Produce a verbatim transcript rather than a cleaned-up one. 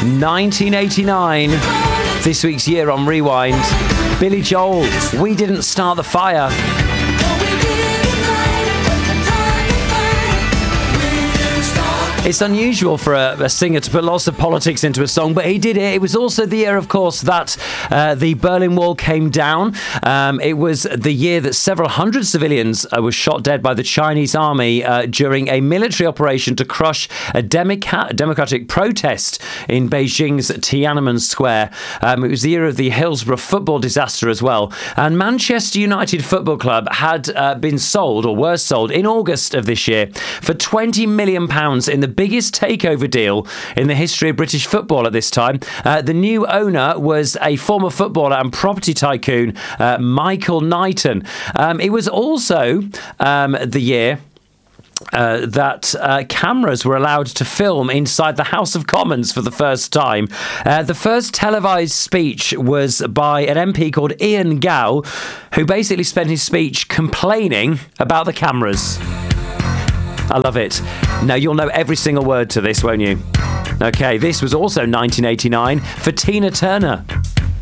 nineteen eighty-nine. This week's year on Rewind. Billy Joel, We Didn't Start the Fire. It's unusual for a, a singer to put lots of politics into a song, but he did it. It was also the year, of course, that uh, the Berlin Wall came down. Um, it was the year that several hundred civilians uh, were shot dead by the Chinese army uh, during a military operation to crush a democa- democratic protest in Beijing's Tiananmen Square. Um, it was the year of the Hillsborough football disaster as well. And Manchester United Football Club had uh, been sold, or were sold, in August of this year for twenty million pounds in the biggest takeover deal in the history of British football at this time. Uh, the new owner was a former footballer and property tycoon, uh, Michael Knighton. Um, it was also um, the year Uh, that uh, cameras were allowed to film inside the House of Commons for the first time. Uh, the first televised speech was by an M P called Ian Gow, who basically spent his speech complaining about the cameras. I love it. Now, you'll know every single word to this, won't you? Okay, this was also nineteen eighty-nine for Tina Turner.